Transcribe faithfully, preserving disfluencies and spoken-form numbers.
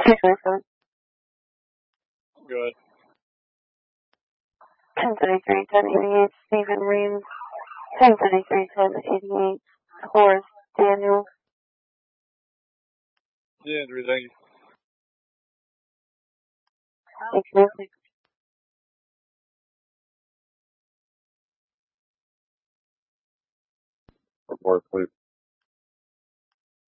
Good. ten thirty-three, ten eighty-eight, Stephen Reams. ten thirty-three, ten eighty-eight, Horace Daniel. Yeah, three, thank you. Thank you. Report, please.